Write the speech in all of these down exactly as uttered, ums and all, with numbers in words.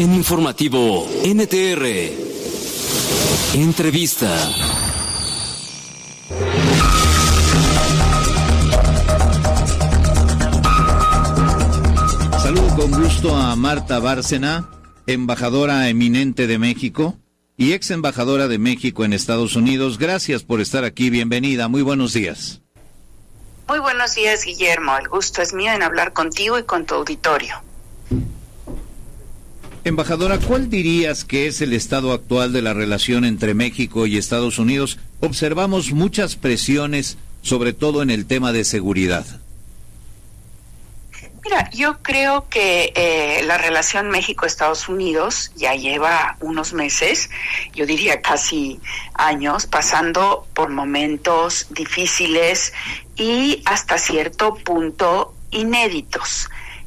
En Informativo N T R. Entrevista. Saludo con gusto a Marta Bárcena, embajadora eminente de México y ex embajadora de México en Estados Unidos. Gracias por estar aquí, bienvenida, muy buenos días. Muy buenos días, Guillermo, el gusto es mío en hablar contigo y con tu auditorio. Embajadora, ¿cuál dirías que es el estado actual de la relación entre México y Estados Unidos? Observamos muchas presiones, sobre todo en el tema de seguridad. Mira, yo creo que eh, la relación México-Estados Unidos ya lleva unos meses, yo diría casi años, pasando por momentos difíciles y hasta cierto punto inéditos.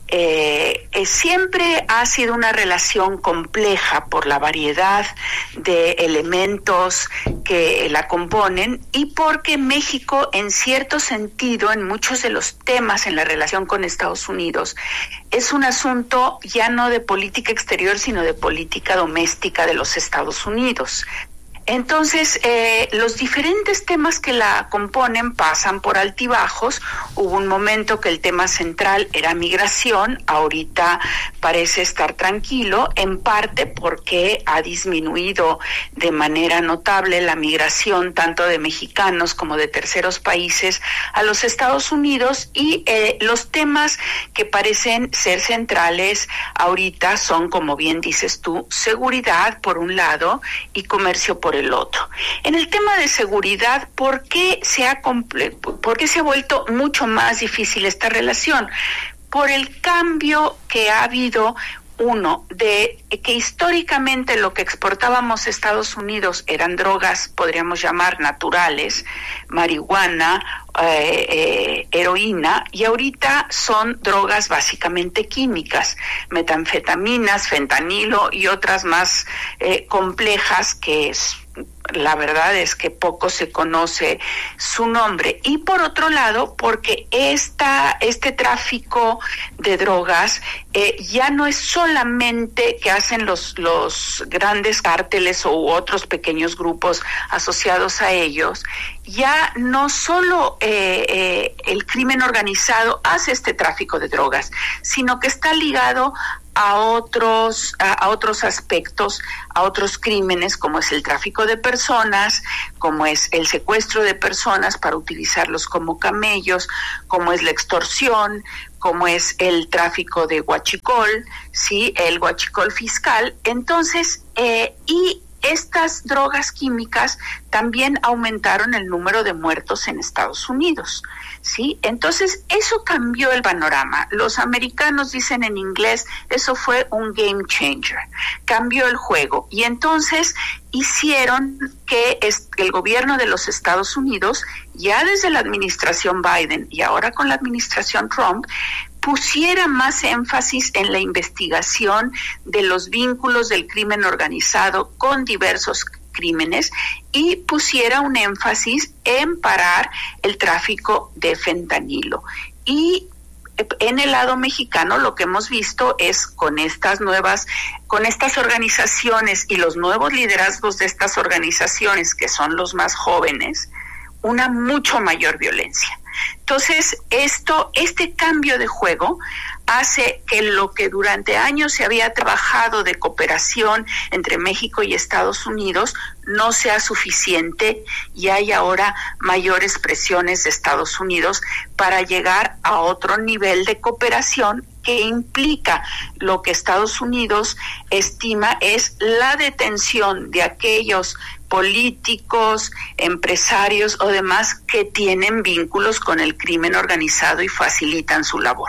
Eh, eh, siempre ha sido una relación compleja por la variedad de elementos que la componen y porque México, en cierto sentido, en muchos de los temas en la relación con Estados Unidos, es un asunto ya no de política exterior, sino de política doméstica de los Estados Unidos. Entonces, eh, los diferentes temas que la componen pasan por altibajos. Hubo un momento que el tema central era migración, ahorita parece estar tranquilo, en parte porque ha disminuido de manera notable la migración tanto de mexicanos como de terceros países a los Estados Unidos y eh, los temas que parecen ser centrales ahorita son, como bien dices tú, seguridad por un lado y comercio por el otro. En el tema de seguridad, ¿por qué se ha comple- por qué se ha vuelto mucho más difícil esta relación? Por el cambio que ha habido, uno, de que históricamente lo que exportábamos a Estados Unidos eran drogas, podríamos llamar naturales, marihuana, eh, eh, heroína, y ahorita son drogas básicamente químicas, metanfetaminas, fentanilo y otras más eh, complejas que es, la verdad es que poco se conoce su nombre. Y por otro lado, porque esta, este tráfico de drogas eh, ya no es solamente que hacen los, los grandes cárteles u otros pequeños grupos asociados a ellos, ya no solo eh, eh, el crimen organizado hace este tráfico de drogas, sino que está ligado a otros a, a otros aspectos, a otros crímenes, como es el tráfico de personas, como es el secuestro de personas para utilizarlos como camellos, como es la extorsión, como es el tráfico de huachicol, sí, el huachicol fiscal. Entonces, eh, y estas drogas químicas también aumentaron el número de muertos en Estados Unidos, ¿sí? Entonces, eso cambió el panorama. Los americanos dicen en inglés, eso fue un game changer, cambió el juego. Y entonces hicieron que el gobierno de los Estados Unidos, ya desde la administración Biden y ahora con la administración Trump, pusiera más énfasis en la investigación de los vínculos del crimen organizado con diversos crímenes y pusiera un énfasis en parar el tráfico de fentanilo. Y en el lado mexicano lo que hemos visto es con estas nuevas, con estas organizaciones y los nuevos liderazgos de estas organizaciones, que son los más jóvenes, una mucho mayor violencia. Entonces, esto, este cambio de juego hace que lo que durante años se había trabajado de cooperación entre México y Estados Unidos no sea suficiente y hay ahora mayores presiones de Estados Unidos para llegar a otro nivel de cooperación que implica lo que Estados Unidos estima es la detención de aquellos políticos, empresarios o demás que tienen vínculos con el crimen organizado y facilitan su labor.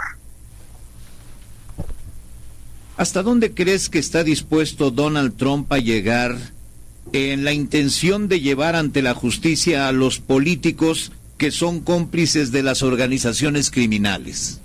¿Hasta dónde crees que está dispuesto Donald Trump a llegar en la intención de llevar ante la justicia a los políticos que son cómplices de las organizaciones criminales?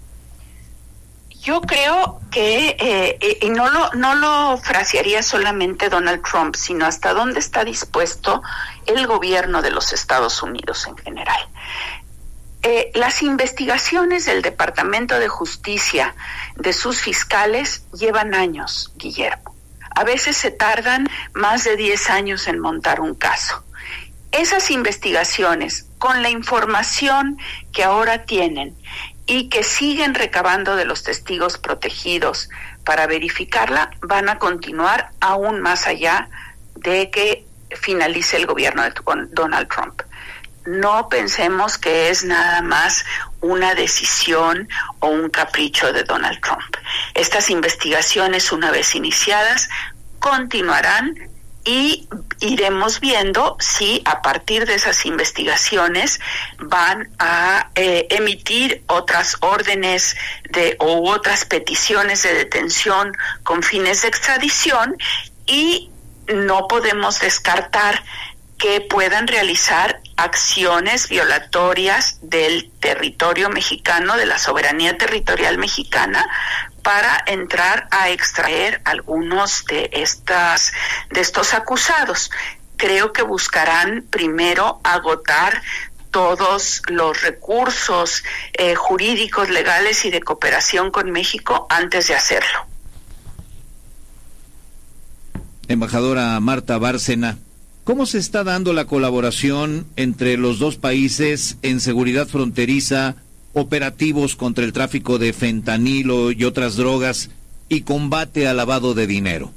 Yo creo que, eh, y no lo, no lo frasearía solamente Donald Trump, sino hasta dónde está dispuesto el gobierno de los Estados Unidos en general. Eh, las investigaciones del Departamento de Justicia, de sus fiscales, llevan años, Guillermo. A veces se tardan más de diez años en montar un caso. Esas investigaciones, con la información que ahora tienen y que siguen recabando de los testigos protegidos para verificarla, van a continuar aún más allá de que finalice el gobierno de Donald Trump. No pensemos que es nada más una decisión o un capricho de Donald Trump. Estas investigaciones, una vez iniciadas, continuarán y iremos viendo si a partir de esas investigaciones van a eh, emitir otras órdenes de o otras peticiones de detención con fines de extradición, y no podemos descartar que puedan realizar acciones violatorias del territorio mexicano, de la soberanía territorial mexicana, para entrar a extraer algunos de estas de estos acusados. Creo que buscarán primero agotar todos los recursos eh, jurídicos, legales y de cooperación con México antes de hacerlo. Embajadora Marta Bárcena, ¿cómo se está dando la colaboración entre los dos países en seguridad fronteriza, operativos contra el tráfico de fentanilo y otras drogas y combate al lavado de dinero?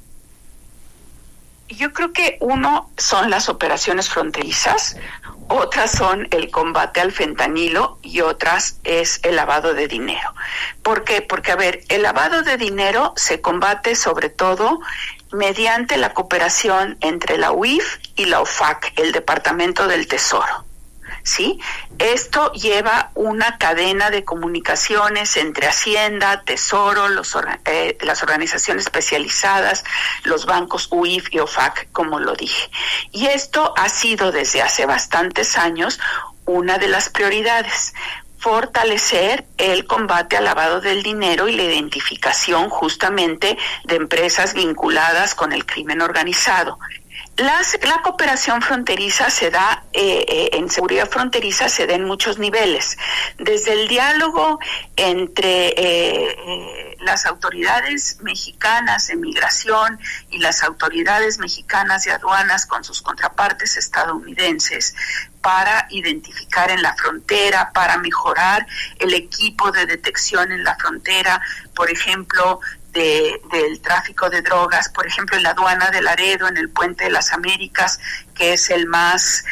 Yo creo que uno son las operaciones fronterizas, otras son el combate al fentanilo y otras es el lavado de dinero. ¿Por qué? Porque, a ver, el lavado de dinero se combate sobre todo mediante la cooperación entre la U I F y la O F A C, el Departamento del Tesoro. ¿Sí? Esto lleva una cadena de comunicaciones entre Hacienda, Tesoro, los, eh, las organizaciones especializadas, los bancos U I F y O F A C, como lo dije. Y esto ha sido desde hace bastantes años una de las prioridades: fortalecer el combate al lavado del dinero y la identificación justamente de empresas vinculadas con el crimen organizado. Las, la cooperación fronteriza se da, eh, eh, en seguridad fronteriza se da en muchos niveles, desde el diálogo entre eh, eh, las autoridades mexicanas de migración y las autoridades mexicanas de aduanas con sus contrapartes estadounidenses, para identificar en la frontera, para mejorar el equipo de detección en la frontera, por ejemplo, De, del tráfico de drogas, por ejemplo, en la aduana de Laredo, en el Puente de las Américas, que es el más,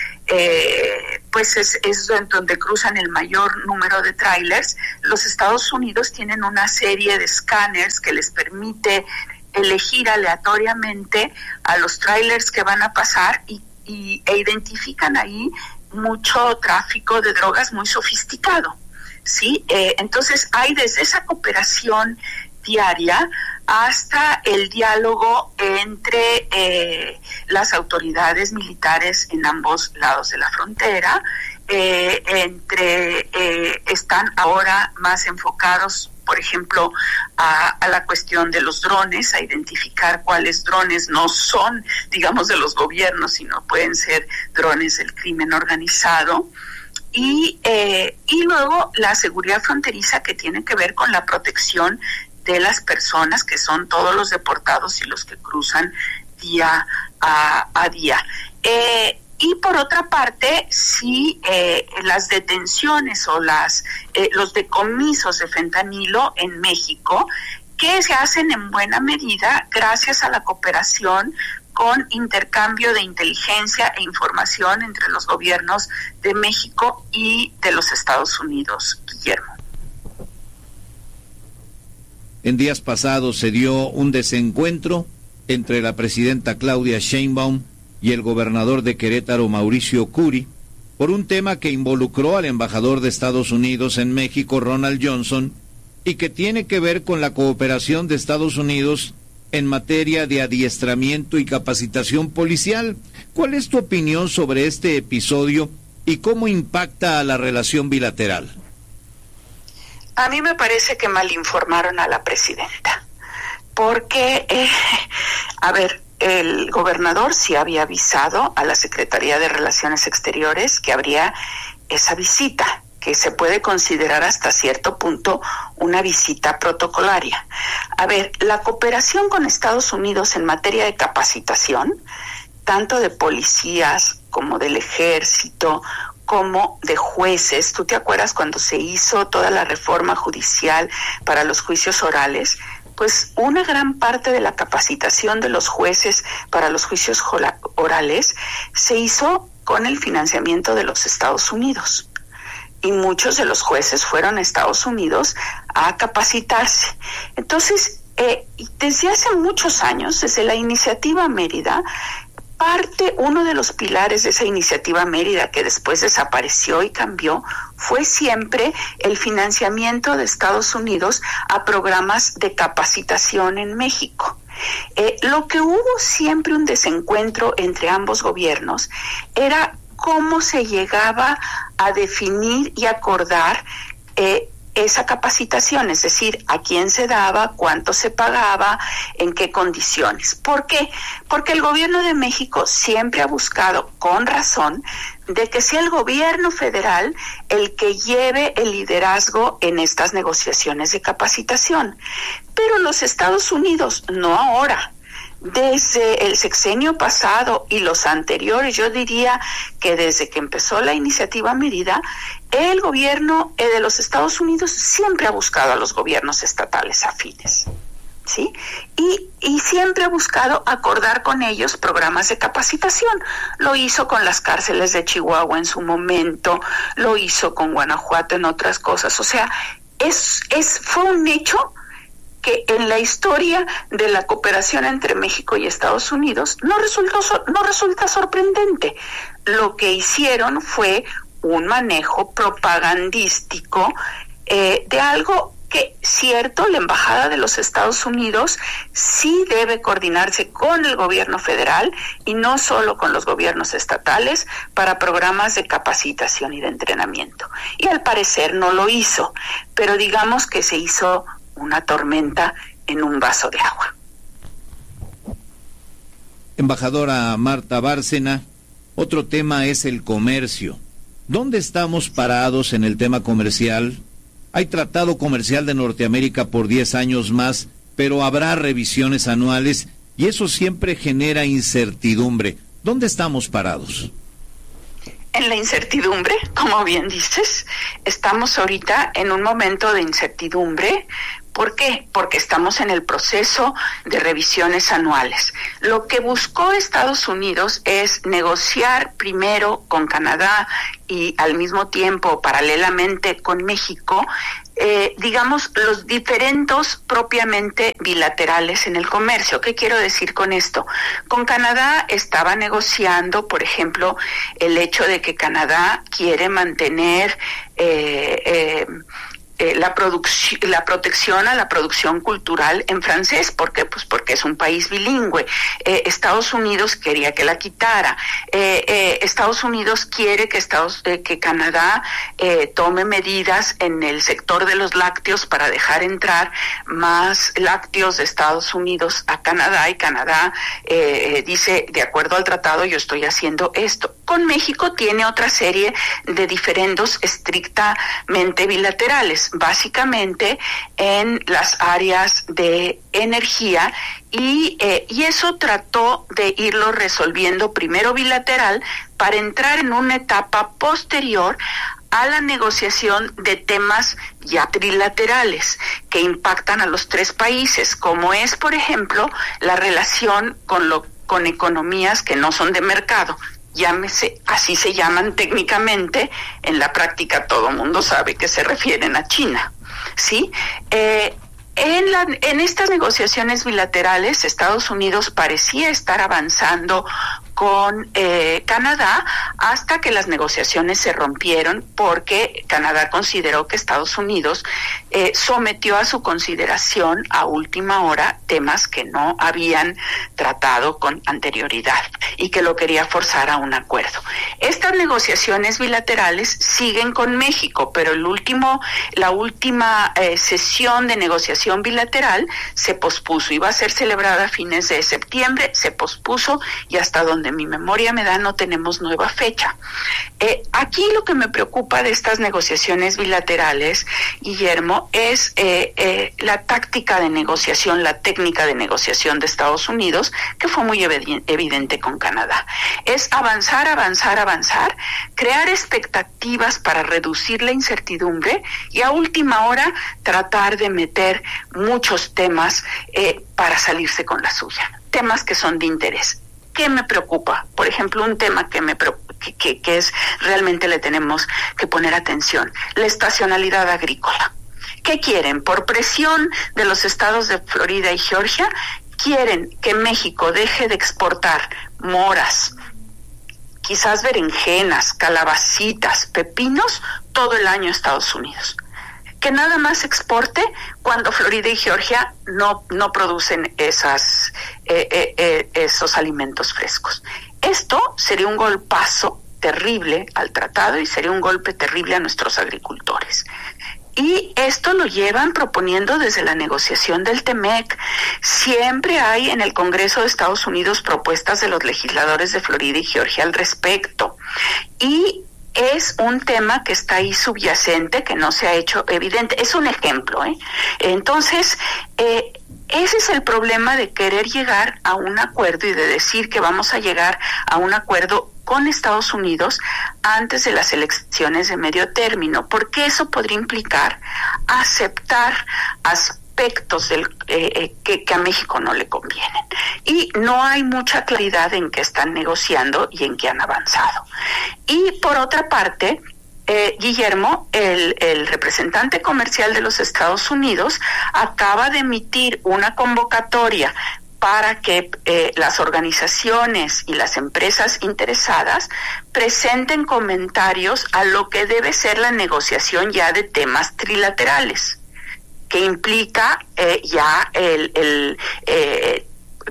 eh, pues es, es donde cruzan el mayor número de trailers. Los Estados Unidos tienen una serie de escáneres que les permite elegir aleatoriamente a los trailers que van a pasar y, y e identifican ahí mucho tráfico de drogas muy sofisticado, ¿sí? Eh, entonces hay desde esa cooperación diaria hasta el diálogo entre eh, las autoridades militares en ambos lados de la frontera, eh, entre eh, están ahora más enfocados, por ejemplo, a, a la cuestión de los drones, a identificar cuáles drones no son, digamos, de los gobiernos, sino pueden ser drones del crimen organizado. Y, eh, y luego la seguridad fronteriza, que tiene que ver con la protección de las personas, que son todos los deportados y los que cruzan día a, a día. Eh, y por otra parte, sí, eh, las detenciones o las eh, los decomisos de fentanilo en México, que se hacen en buena medida gracias a la cooperación con intercambio de inteligencia e información entre los gobiernos de México y de los Estados Unidos, Guillermo. En días pasados se dio un desencuentro entre la presidenta Claudia Sheinbaum y el gobernador de Querétaro, Mauricio Curi, por un tema que involucró al embajador de Estados Unidos en México, Ronald Johnson, y que tiene que ver con la cooperación de Estados Unidos en materia de adiestramiento y capacitación policial. ¿Cuál es tu opinión sobre este episodio y cómo impacta a la relación bilateral? A mí me parece que malinformaron a la presidenta, porque, eh, a ver, el gobernador sí había avisado a la Secretaría de Relaciones Exteriores que habría esa visita, que que se puede considerar hasta cierto punto una visita protocolaria. A ver, la cooperación con Estados Unidos en materia de capacitación, tanto de policías como del ejército, como de jueces. ¿Tú te acuerdas cuando se hizo toda la reforma judicial para los juicios orales? Pues una gran parte de la capacitación de los jueces para los juicios orales se hizo con el financiamiento de los Estados Unidos. Y muchos de los jueces fueron a Estados Unidos a capacitarse. Entonces, eh, desde hace muchos años, desde la iniciativa Mérida, parte, uno de los pilares de esa iniciativa Mérida, que después desapareció y cambió, fue siempre el financiamiento de Estados Unidos a programas de capacitación en México. Eh, lo que hubo siempre un desencuentro entre ambos gobiernos era cómo se llegaba a definir y acordar eh, esa capacitación, es decir, a quién se daba, cuánto se pagaba, en qué condiciones. ¿Por qué? Porque el gobierno de México siempre ha buscado, con razón, de que sea el gobierno federal el que lleve el liderazgo en estas negociaciones de capacitación. Pero los Estados Unidos, no ahora, desde el sexenio pasado y los anteriores, yo diría que desde que empezó la iniciativa Mérida, el gobierno de los Estados Unidos siempre ha buscado a los gobiernos estatales afines, ¿sí? Y, y siempre ha buscado acordar con ellos programas de capacitación. Lo hizo con las cárceles de Chihuahua en su momento, lo hizo con Guanajuato en otras cosas. O sea, es, es, fue un hecho que en la historia de la cooperación entre México y Estados Unidos no resultó, no resulta sorprendente. Lo que hicieron fue un manejo propagandístico eh, de algo que, cierto, la Embajada de los Estados Unidos sí debe coordinarse con el gobierno federal y no solo con los gobiernos estatales para programas de capacitación y de entrenamiento. Y al parecer no lo hizo, pero digamos que se hizo una tormenta en un vaso de agua. Embajadora Marta Bárcena, otro tema es el comercio. ¿Dónde estamos parados en el tema comercial? Hay tratado comercial de Norteamérica por diez años más, pero habrá revisiones anuales y eso siempre genera incertidumbre. ¿Dónde estamos parados? En la incertidumbre, como bien dices, estamos ahorita en un momento de incertidumbre. ¿Por qué? Porque estamos en el proceso de revisiones anuales. Lo que buscó Estados Unidos es negociar primero con Canadá y al mismo tiempo, paralelamente con México, eh, digamos, los diferendos propiamente bilaterales en el comercio. ¿Qué quiero decir con esto? Con Canadá estaba negociando, por ejemplo, el hecho de que Canadá quiere mantener eh, eh, Eh, la producción, la protección a la producción cultural en francés. ¿Por qué? Pues porque es un país bilingüe. Eh, Estados Unidos quería que la quitara. Eh, eh, Estados Unidos quiere que Estados, eh, que Canadá eh, tome medidas en el sector de los lácteos para dejar entrar más lácteos de Estados Unidos a Canadá, y Canadá eh, dice, de acuerdo al tratado, yo estoy haciendo esto. Con México tiene otra serie de diferendos estrictamente bilaterales, básicamente en las áreas de energía, y, eh, y eso trató de irlo resolviendo primero bilateral para entrar en una etapa posterior a la negociación de temas ya trilaterales que impactan a los tres países, como es, por ejemplo, la relación con, lo, con economías que no son de mercado. Llámese, así se llaman técnicamente, en la práctica todo mundo sabe que se refieren a China, ¿sí? Eh, en, la, en estas negociaciones bilaterales, Estados Unidos parecía estar avanzando con eh, Canadá hasta que las negociaciones se rompieron, porque Canadá consideró que Estados Unidos eh, sometió a su consideración a última hora temas que no habían tratado con anterioridad y que lo quería forzar a un acuerdo. Estas negociaciones bilaterales siguen con México, pero el último, la última eh, sesión de negociación bilateral se pospuso. Iba a ser celebrada a fines de septiembre, se pospuso, y hasta donde donde mi memoria me da no tenemos nueva fecha. Eh, aquí lo que me preocupa de estas negociaciones bilaterales, Guillermo, es eh, eh, la táctica de negociación, la técnica de negociación de Estados Unidos, que fue muy evi- evidente con Canadá. Es avanzar, avanzar, avanzar, crear expectativas para reducir la incertidumbre y a última hora tratar de meter muchos temas eh, para salirse con la suya. Temas que son de interés. ¿Qué me preocupa? Por ejemplo, un tema que me preocupa, que, que, que es realmente le tenemos que poner atención, la estacionalidad agrícola. ¿Qué quieren? Por presión de los estados de Florida y Georgia, quieren que México deje de exportar moras, quizás berenjenas, calabacitas, pepinos, todo el año a Estados Unidos. Que nada más exporte cuando Florida y Georgia no, no producen esas, eh, eh, eh, esos alimentos frescos. Esto sería un golpazo terrible al tratado y sería un golpe terrible a nuestros agricultores. Y esto lo llevan proponiendo desde la negociación del T M E C. Siempre hay en el Congreso de Estados Unidos propuestas de los legisladores de Florida y Georgia al respecto. Y es un tema que está ahí subyacente, que no se ha hecho evidente. Es un ejemplo, ¿eh? Entonces, eh, ese es el problema de querer llegar a un acuerdo y de decir que vamos a llegar a un acuerdo con Estados Unidos antes de las elecciones de medio término, porque eso podría implicar aceptar aspectos del, eh, eh, que, que a México no le convienen. Y no hay mucha claridad en qué están negociando y en qué han avanzado. Y por otra parte, eh, Guillermo, el, el representante comercial de los Estados Unidos acaba de emitir una convocatoria para que eh, las organizaciones y las empresas interesadas presenten comentarios a lo que debe ser la negociación ya de temas trilaterales, que implica eh, ya el, el eh,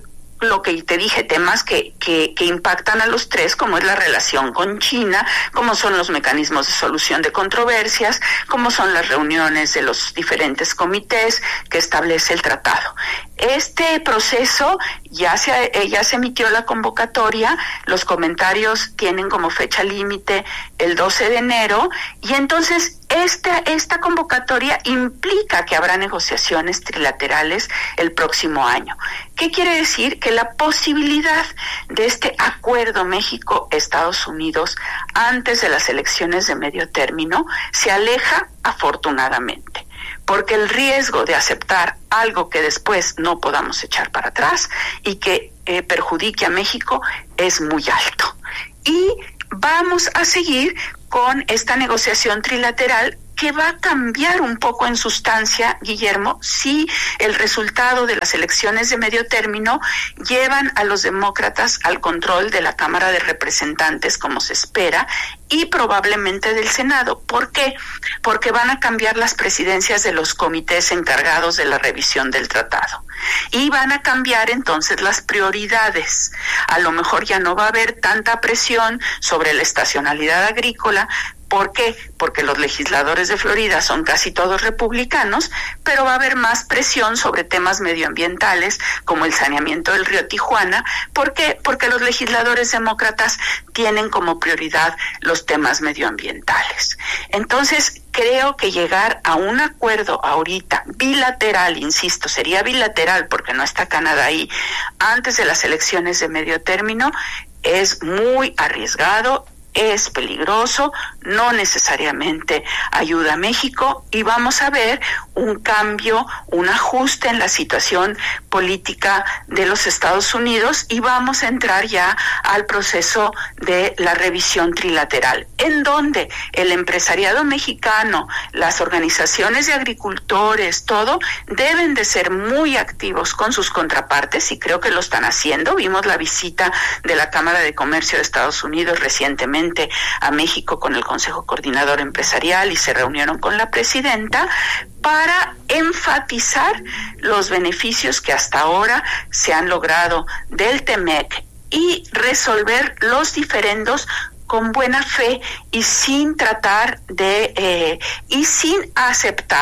lo que te dije, temas que, que, que impactan a los tres, como es la relación con China, como son los mecanismos de solución de controversias, como son las reuniones de los diferentes comités que establece el tratado. Este proceso ya se, ya se emitió la convocatoria, los comentarios tienen como fecha límite el doce de enero, y entonces esta, esta convocatoria implica que habrá negociaciones trilaterales el próximo año. ¿Qué quiere decir? Que la posibilidad de este acuerdo México-Estados Unidos antes de las elecciones de medio término se aleja afortunadamente, porque el riesgo de aceptar algo que después no podamos echar para atrás y que eh, perjudique a México es muy alto. Y vamos a seguir con esta negociación trilateral que va a cambiar un poco en sustancia, Guillermo, si el resultado de las elecciones de medio término llevan a los demócratas al control de la Cámara de Representantes, como se espera, y probablemente del Senado. ¿Por qué? Porque van a cambiar las presidencias de los comités encargados de la revisión del tratado. Y van a cambiar entonces las prioridades. A lo mejor ya no va a haber tanta presión sobre la estacionalidad agrícola. ¿Por qué? Porque los legisladores de Florida son casi todos republicanos, pero va a haber más presión sobre temas medioambientales como el saneamiento del río Tijuana. ¿Por qué? Porque los legisladores demócratas tienen como prioridad los temas medioambientales. Entonces, creo que llegar a un acuerdo ahorita, bilateral, insisto, sería bilateral porque no está Canadá ahí, antes de las elecciones de medio término, es muy arriesgado, es peligroso, no necesariamente ayuda a México, y vamos a ver un cambio, un ajuste en la situación política de los Estados Unidos, y vamos a entrar ya al proceso de la revisión trilateral, en donde el empresariado mexicano, las organizaciones de agricultores, todo, deben de ser muy activos con sus contrapartes, y creo que lo están haciendo. Vimos la visita de la Cámara de Comercio de Estados Unidos recientemente a México con el Consejo Coordinador Empresarial, y se reunieron con la presidenta para enfatizar los beneficios que hasta ahora se han logrado del T M E C y resolver los diferendos con buena fe y sin tratar de, eh, y sin aceptar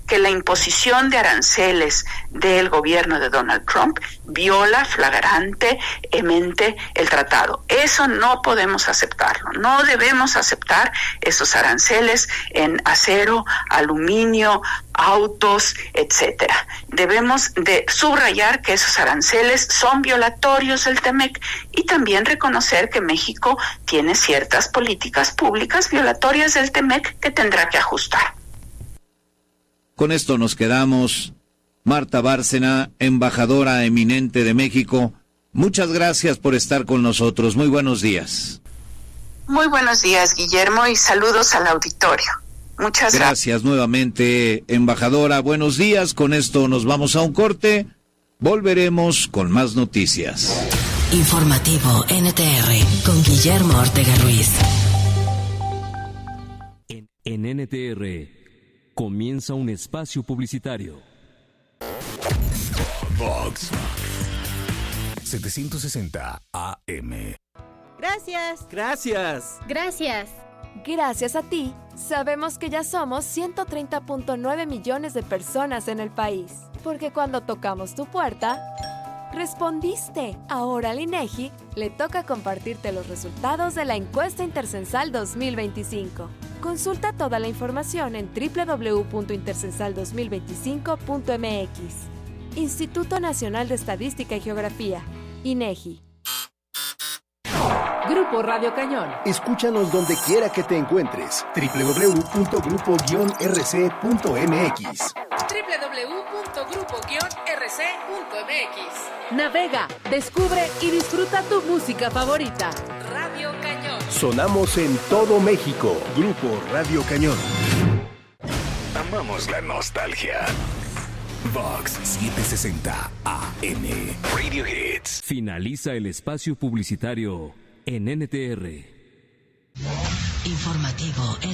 que la imposición de aranceles del gobierno de Donald Trump viola flagrantemente el tratado. Eso no podemos aceptarlo. No debemos aceptar esos aranceles en acero, aluminio, autos, etcétera. Debemos de subrayar que esos aranceles son violatorios del T M E C y también reconocer que México tiene ciertas políticas públicas violatorias del T M E C que tendrá que ajustar. Con esto nos quedamos. Marta Bárcena, embajadora eminente de México, muchas gracias por estar con nosotros. Muy buenos días. Muy buenos días, Guillermo, y saludos al auditorio. Muchas gracias. Gracias nuevamente, embajadora. Buenos días. Con esto nos vamos a un corte. Volveremos con más noticias. Informativo N T R con Guillermo Ortega Ruiz. En, en N T R comienza un espacio publicitario. Vox setecientos sesenta A M. Gracias. Gracias. Gracias. Gracias a ti, sabemos que ya somos ciento treinta punto nueve millones de personas en el país. Porque cuando tocamos tu puerta, respondiste. Ahora al INEGI le toca compartirte los resultados de la encuesta intercensal dos mil veinticinco. Consulta toda la información en doble u doble u doble u punto intercensal dos mil veinticinco punto m x. Instituto Nacional de Estadística y Geografía, INEGI. Grupo Radio Cañón. Escúchanos donde quiera que te encuentres. doble u doble u doble u punto grupo guion r c punto m x. doble u doble u doble u punto grupo guion r c punto m x. Navega, descubre y disfruta tu música favorita. Radio Cañón. Sonamos en todo México. Grupo Radio Cañón. Amamos la nostalgia. Vox setecientos sesenta A M. Radio Hits. Finaliza el espacio publicitario en N T R. Informativo N